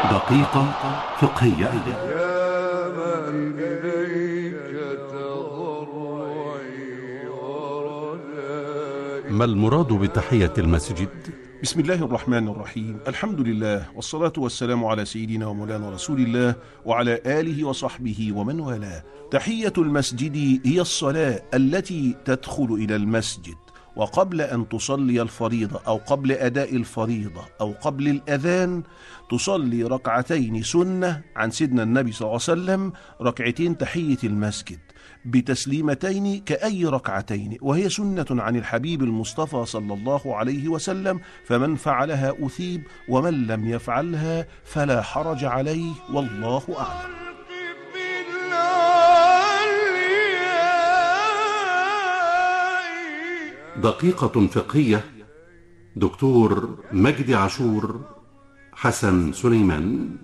دقيقة فقهية. يا من إليك تضرعي ورجائي. ما المراد بتحية المسجد؟ بسم الله الرحمن الرحيم. الحمد لله والصلاة والسلام على سيدنا ومولانا رسول الله وعلى آله وصحبه ومن والاه. تحية المسجد هي الصلاة التي تدخل إلى المسجد، وقبل أن تصلي الفريضة أو قبل أداء الفريضة أو قبل الأذان تصلي ركعتين سنة عن سيدنا النبي صلى الله عليه وسلم، ركعتين تحية المسجد بتسليمتين كأي ركعتين، وهي سنة عن الحبيب المصطفى صلى الله عليه وسلم، فمن فعلها أثيب ومن لم يفعلها فلا حرج عليه، والله أعلم. دقيقة فقهية. دكتور مجدي عاشور، حسن سليمان.